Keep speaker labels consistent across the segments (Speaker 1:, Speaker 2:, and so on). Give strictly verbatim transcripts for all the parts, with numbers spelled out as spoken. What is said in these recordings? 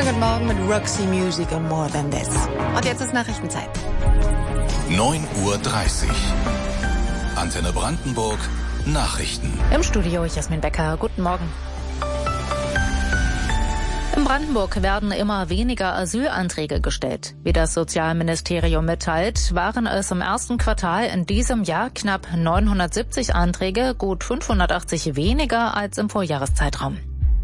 Speaker 1: Schönen guten Morgen mit Roxy Music und More Than This. Und jetzt ist Nachrichtenzeit.
Speaker 2: neun Uhr dreißig. Antenne Brandenburg, Nachrichten.
Speaker 3: Im Studio Jasmin Becker. Guten Morgen. In Brandenburg werden immer weniger Asylanträge gestellt. Wie das Sozialministerium mitteilt, waren es im ersten Quartal in diesem Jahr knapp neunhundertsiebzig Anträge, gut fünfhundertachtzig weniger als im Vorjahreszeitraum.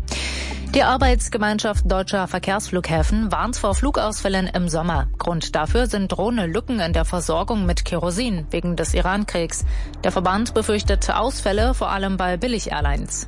Speaker 3: Die Arbeitsgemeinschaft Deutscher Verkehrsflughäfen warnt vor Flugausfällen im Sommer. Grund dafür sind drohende Lücken in der Versorgung mit Kerosin wegen des Iran-Kriegs. Der Verband befürchtet Ausfälle, vor allem bei Billig-Airlines.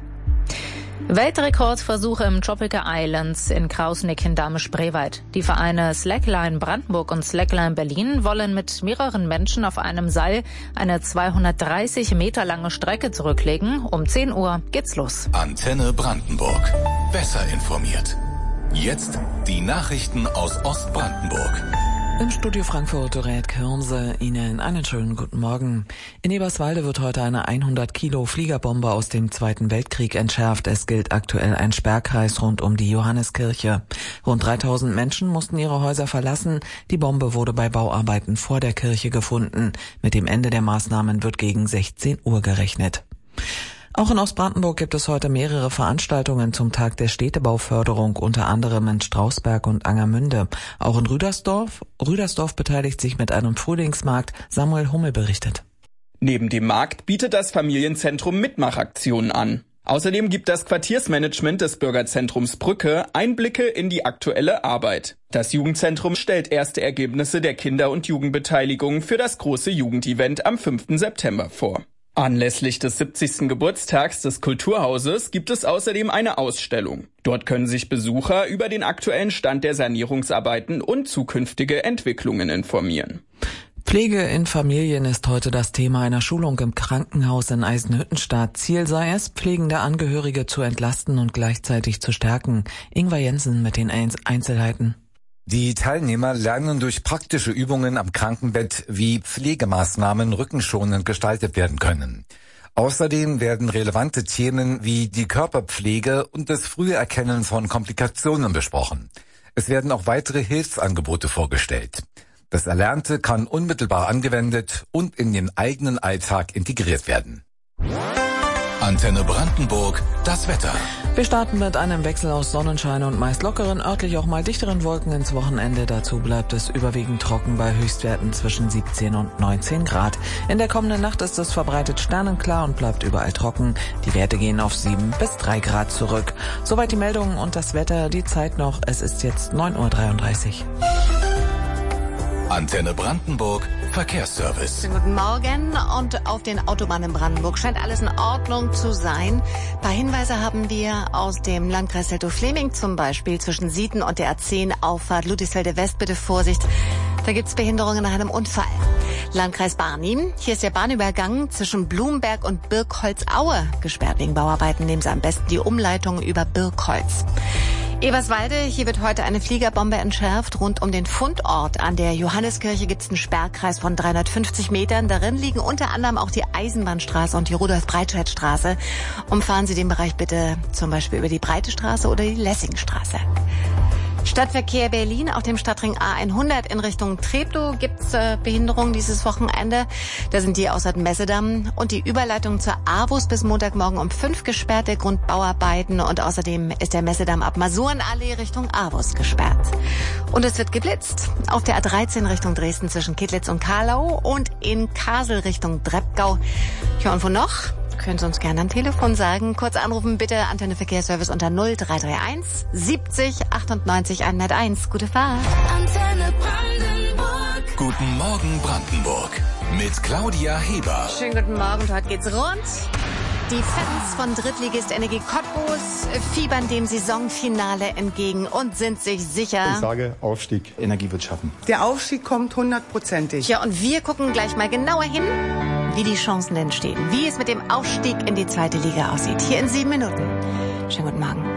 Speaker 3: Weltrekordversuche im Tropical Islands in Krausnick in Dahme-Spreewald. Die Vereine Slackline Brandenburg und Slackline Berlin wollen mit mehreren Menschen auf einem Seil eine zweihundertdreißig Meter lange Strecke zurücklegen. Um zehn Uhr geht's los.
Speaker 2: Antenne Brandenburg. Besser informiert. Jetzt die Nachrichten aus Ostbrandenburg.
Speaker 4: Im Studio Frankfurt Dorät Kürnse, Ihnen einen schönen guten Morgen. In Eberswalde wird heute eine hundert Kilo Fliegerbombe aus dem Zweiten Weltkrieg entschärft. Es gilt aktuell ein Sperrkreis rund um die Johanneskirche. Rund dreitausend Menschen mussten ihre Häuser verlassen. Die Bombe wurde bei Bauarbeiten vor der Kirche gefunden. Mit dem Ende der Maßnahmen wird gegen sechzehn Uhr gerechnet. Auch in Ostbrandenburg gibt es heute mehrere Veranstaltungen zum Tag der Städtebauförderung, unter anderem in Strausberg und Angermünde. Auch in Rüdersdorf. Rüdersdorf beteiligt sich mit einem Frühlingsmarkt. Samuel Hummel berichtet.
Speaker 5: Neben dem Markt bietet das Familienzentrum Mitmachaktionen an. Außerdem gibt das Quartiersmanagement des Bürgerzentrums Brücke Einblicke in die aktuelle Arbeit. Das Jugendzentrum stellt erste Ergebnisse der Kinder- und Jugendbeteiligung für das große Jugendevent am fünften September vor. Anlässlich des siebzigsten Geburtstags des Kulturhauses gibt es außerdem eine Ausstellung. Dort können sich Besucher über den aktuellen Stand der Sanierungsarbeiten und zukünftige Entwicklungen informieren.
Speaker 4: Pflege in Familien ist heute das Thema einer Schulung im Krankenhaus in Eisenhüttenstadt. Ziel sei es, pflegende Angehörige zu entlasten und gleichzeitig zu stärken. Ingwer Jensen mit den Einzelheiten.
Speaker 6: Die Teilnehmer lernen durch praktische Übungen am Krankenbett, wie Pflegemaßnahmen rückenschonend gestaltet werden können. Außerdem werden relevante Themen wie die Körperpflege und das frühe Erkennen von Komplikationen besprochen. Es werden auch weitere Hilfsangebote vorgestellt. Das Erlernte kann unmittelbar angewendet und in den eigenen Alltag integriert werden.
Speaker 2: Antenne Brandenburg, das Wetter.
Speaker 4: Wir starten mit einem Wechsel aus Sonnenschein und meist lockeren, örtlich auch mal dichteren Wolken ins Wochenende. Dazu bleibt es überwiegend trocken bei Höchstwerten zwischen siebzehn und neunzehn Grad. In der kommenden Nacht ist es verbreitet sternenklar und bleibt überall trocken. Die Werte gehen auf sieben bis drei Grad zurück. Soweit die Meldungen und das Wetter, die Zeit noch. Es ist jetzt neun Uhr dreiunddreißig.
Speaker 2: Antenne Brandenburg, Verkehrsservice.
Speaker 1: Schönen guten Morgen. Und auf den Autobahnen in Brandenburg scheint alles in Ordnung zu sein. Ein paar Hinweise haben wir aus dem Landkreis Teltow-Fläming, zum Beispiel zwischen Sieten und der A zehn Auffahrt Ludwigsfelde West. Bitte Vorsicht, da gibt's Behinderungen nach einem Unfall. Landkreis Barnim, hier ist der Bahnübergang zwischen Blumberg und Birkholzaue gesperrt wegen Bauarbeiten. Nehmen Sie am besten die Umleitung über Birkholz. Eberswalde, hier wird heute eine Fliegerbombe entschärft. Rund um den Fundort an der Johanneskirche gibt es einen Sperrkreis von dreihundertfünfzig Metern. Darin liegen unter anderem auch die Eisenbahnstraße und die Rudolf-Breitscheid-Straße. Umfahren Sie den Bereich bitte zum Beispiel über die Breite Straße oder die Lessingstraße. Stadtverkehr Berlin, auf dem Stadtring A hundert in Richtung Treptow gibt's äh, Behinderungen dieses Wochenende. Da sind die außer Messedamm und die Überleitung zur AWUS bis Montagmorgen um fünf gesperrt, der Grund Bauarbeiten, und außerdem ist der Messedamm ab Masurenallee Richtung AWUS gesperrt. Und es wird geblitzt auf der A dreizehn Richtung Dresden zwischen Kittlitz und Karlau und in Kassel Richtung Dreppgau. Ja, und wo noch? Können Sie uns gerne am Telefon sagen. Kurz anrufen bitte, Antenne Verkehrsservice unter null drei drei eins siebzig achtundneunzig hunderteins. Gute Fahrt.
Speaker 2: Antenne Brandenburg. Guten Morgen Brandenburg mit Claudia Heber.
Speaker 1: Schönen guten Morgen, heute geht's rund. Die Fans von Drittligist Energie Cottbus fiebern dem Saisonfinale entgegen und sind sich sicher.
Speaker 7: Ich sage Aufstieg. Energie wird schaffen.
Speaker 8: Der Aufstieg kommt hundertprozentig.
Speaker 1: Ja, und wir gucken gleich mal genauer hin, wie die Chancen denn stehen, wie es mit dem Aufstieg in die zweite Liga aussieht. Hier in sieben Minuten. Schönen guten Morgen.